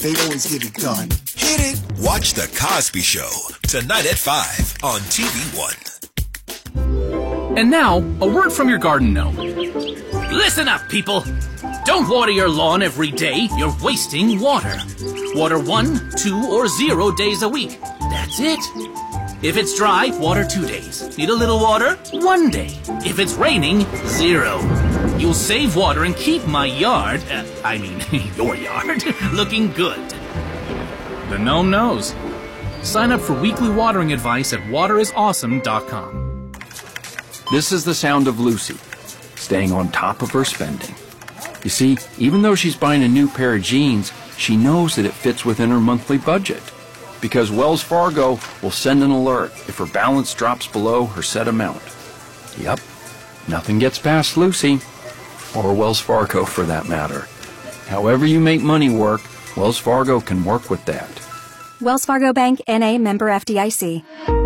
they always get it done. Hit it. Watch The Cosby Show tonight at 5 on TV One. And now, a word from your garden gnome. Listen up, people. Don't water your lawn every day. You're wasting water. Water 1, 2, or 0 days a week. That's it. If it's dry, water 2 days. Need a little water? 1 day. If it's raining, 0. You'll save water and keep my yard, your yard, looking good. The gnome knows. Sign up for weekly watering advice at waterisawesome.com. This is the sound of Lucy, staying on top of her spending. You see, even though she's buying a new pair of jeans, she knows that it fits within her monthly budget. Because Wells Fargo will send an alert if her balance drops below her set amount. Yep, nothing gets past Lucy, or Wells Fargo for that matter. However you make money work, Wells Fargo can work with that. Wells Fargo Bank, N.A., member FDIC.